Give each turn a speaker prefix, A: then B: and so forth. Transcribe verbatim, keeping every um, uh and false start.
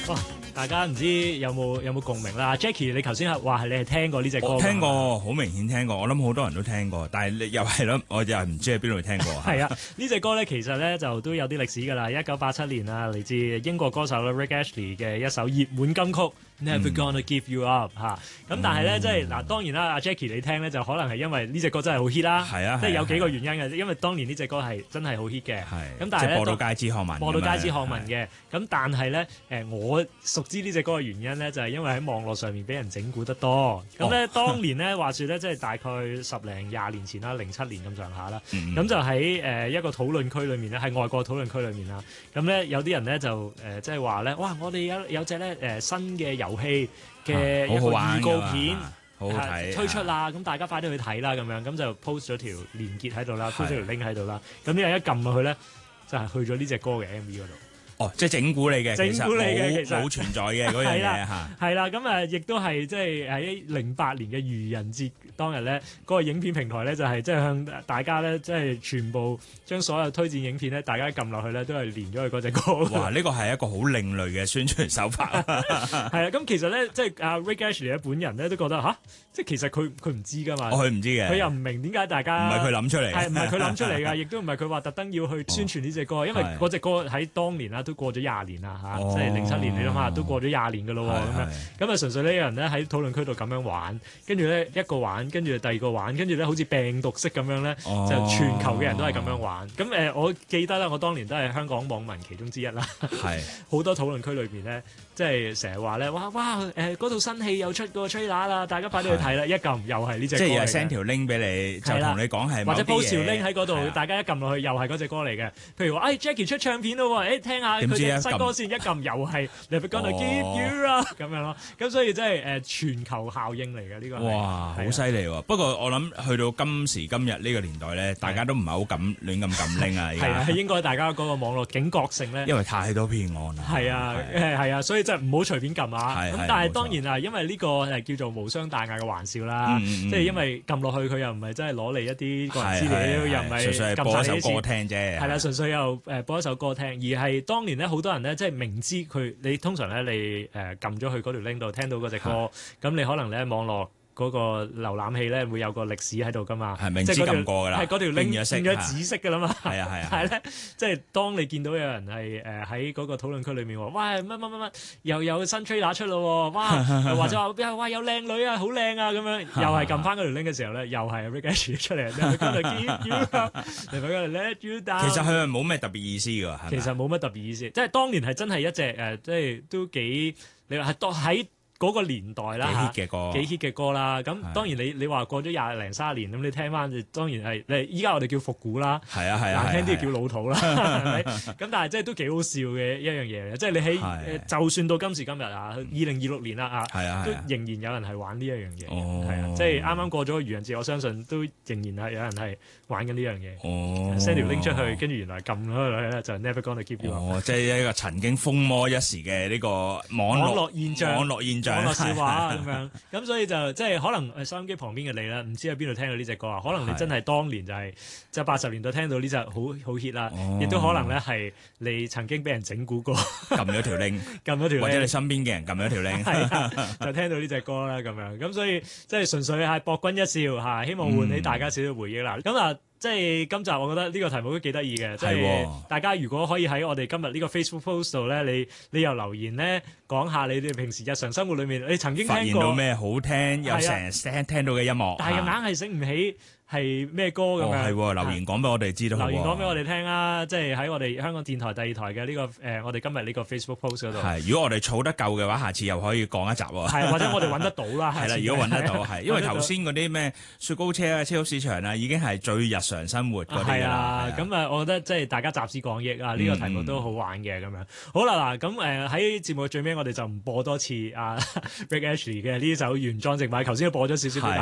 A: 哇！大家唔知有冇有冇共鳴啦 ？Jackie， 你頭先係話係你係聽過呢隻歌？
B: 我聽過，好明顯聽過。我諗好多人都聽過，但係你又係咯，我又係唔知喺邊度聽過。
A: 係啊，呢隻歌咧其實咧就都有啲歷史㗎啦。一九八七年啊，嚟自英國歌手 Rick Astley 嘅一首熱門金曲。Never gonna give you up 嚇、嗯，咁但係咧，即係嗱，當然啦，阿 Jackie 你聽咧就可能係因為呢隻歌真係好 hit 啦，
B: 係啊，
A: 即係有幾個原因嘅，因為當年呢隻歌係真係好 hit 嘅，咁但係咧
B: 播到街知巷聞，
A: 播到街知巷聞嘅，咁但係咧誒，我熟知呢隻歌嘅原因咧就係因為喺網絡上面俾人整蠱得多，咁咧、哦、當年咧話説咧即係大概十零廿年前啦，零七年咁上下啦，咁、嗯、就喺誒一個討論區裏面咧，喺外國討論區裏面啦，咁咧有啲人咧就誒即係話咧，哇！我哋有有隻咧誒新嘅遊戲嘅一個預告片，
B: 好好睇
A: 推出啦，咁大家快啲去睇啦，咁樣咁就 post 咗條連結喺度啦 ，post 咗條 link 喺度啦，咁呢人一撳落去咧，就係去咗呢隻歌嘅 M V 嗰度。
B: 哦，即係整蠱你嘅，
A: 整蠱你嘅，其實
B: 冇存在嘅嗰樣嘢嚇。
A: 係啦，咁誒亦都係即係喺零八年嘅愚人節當日咧，嗰個影片平台咧就係即係向大家咧，即係全部將所有推薦影片咧，大家撳落去咧都係連咗去嗰隻歌。
B: 哇！呢個係一個好另類嘅宣傳手法。
A: 係啊，咁其實咧，即係阿 Rick Astley 本人咧都覺得吓，即係其實佢佢唔知㗎嘛。
B: 佢唔知嘅。
A: 佢又唔明點解大家。
B: 唔係佢諗出嚟。
A: 係唔係佢諗出嚟㗎？亦都唔係佢話特登要去宣傳呢隻歌，因為嗰隻歌喺當年啦。都過咗廿年啦嚇，哦、即係零七年，你諗下都過咗廿年㗎咯喎，咁樣咁啊純粹呢有人咧喺討論區度咁樣玩，跟住咧一個玩，跟住第二個玩，跟住咧好似病毒式咁樣咧，哦、就全球嘅人都係咁樣玩。咁誒、呃，我記得啦，我當年都係香港網民其中之一啦，係好多討論區裏邊咧，即係成日話咧，哇哇誒嗰套新戲又出個 trailer 啦，大家快啲去睇啦！一撳又係呢隻歌，
B: 即係 send 條 link 俾你，就同你講係
A: 或者 post 條 link 喺嗰度，大家一撳落去又係嗰隻歌嚟嘅。譬如話，哎 Jackie 出唱片咯喎，誒聽下。佢隻新歌先一撳又係 Never Gonna Give You Up 咁樣咯，咁所以真係誒全球效應嚟嘅呢個。
B: 哇，好犀利喎！不過我諗去到今時今日呢個年代咧，大家都唔係好敢亂咁撳拎啊！
A: 係啊，應該大家嗰個網絡警覺性咧，
B: 因為太多騙案啦。
A: 係啊，誒係啊，所以真係唔好隨便撳啊！咁但係當然啊，因為呢個係叫做無傷大雅嘅玩笑啦，即係因為撳落去佢又唔係真係攞嚟一啲個人資料，又唔係
B: 純粹係播一首歌聽啫。
A: 係啦，純粹又誒播一首歌聽，而係當年咧好多人咧，即係明知佢你通常咧你誒撳咗去嗰條 link 度聽到嗰隻歌，咁你可能咧網絡嗰個瀏覽器咧會有個歷史喺度噶嘛，
B: 係明知撳過㗎啦，
A: 係嗰條 link 變咗紫色㗎啦嘛，
B: 係啊係啊，
A: 但係咧即係當你見到有人係誒喺嗰個討論區裏面話，哇乜乜乜乜又有新 trailer 出咯，哇或者話哇有靚女啊好靚啊咁樣，又係撳翻嗰條 link 嘅時候咧，又係 Rick Astley 出嚟，你咪嗰度 give you up，你咪嗰度 let you down。
B: 其實佢係冇咩特別意思㗎，
A: 其實冇乜特別意思，即係當年係真係一隻誒，即係都幾你話係當喺。嗰個年代啦，
B: 幾 hit 嘅歌，
A: 幾 hit 嘅歌啦。咁當然你你話過咗廿零三十年，咁你聽翻，當然係你依家我哋叫復古啦，
B: 係啊係啊，
A: 難聽啲叫老土啦，係咪？咁但係即係都幾好笑嘅一樣嘢，即係你喺就算到今時今日啊，二零二六年啦啊，都仍然有人係玩呢一樣嘢，係啊，即係啱啱過咗個愚人節，我相信都仍然係有人係玩緊呢樣嘢。send 條 link 出去，跟住原來撳咗落去咧，就 Never Gonna Give You Up。
B: 哦，即係一個曾經風魔一時嘅呢個網
A: 絡現象，
B: 網絡現象。
A: 網絡笑話咁樣，咁所以就即係可能誒收音機旁邊嘅你啦，唔知喺邊度聽到呢隻歌啊？可能你真係當年就係即係八十年代聽到呢隻好好 hit 啦，亦都可能咧係你曾經俾人整蠱過，
B: 撳咗條 link，
A: 撳咗條 link，
B: 或者你身邊嘅人撳咗條 link，
A: 係啊，就聽到呢隻歌啦咁樣。咁所以即係純粹係博君一笑嚇，希望喚起大家少少回憶啦。咁啊〜即係今集，我覺得呢個題目都幾得意嘅。即係大家如果可以喺我哋今日呢個 Facebook post 度咧，你你又留言咧，講下你哋平時日常生活裏面，你曾經聽過
B: 發現到咩好聽又成日聽聽到嘅音樂，
A: 但係硬係醒唔起係咩歌咁樣。
B: 係喎，留言講俾我哋知道。
A: 留言講俾我哋聽啊！即係喺我哋香港電台第二台嘅呢個誒，我哋今日呢個 Facebook post 嗰度。
B: 係，如果我哋儲得夠嘅話，下次又可以講一集喎。
A: 係，或者我哋揾得到啦。
B: 係啦，如果揾得到係，因為頭先嗰啲咩雪糕車啊、超級市場啊，已經係最日常生活嗰啲啦。
A: 係啊，咁啊，我覺得即係大家集思廣益啊，呢個題目都好玩嘅咁樣。好啦，嗱咁誒喺節目最尾，我哋就唔播多次啊 Rick Astley 嘅呢首原裝正版，頭先都播咗少少。